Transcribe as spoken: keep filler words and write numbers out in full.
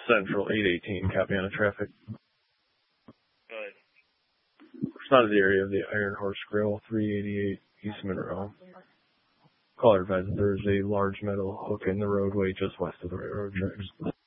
Central eight eighteen, copy on a traffic. Go ahead. Respond to the area of the Iron Horse Grill, three eighty-eight East Monroe. Caller advised that there is a large metal hook in the roadway just west of the railroad tracks.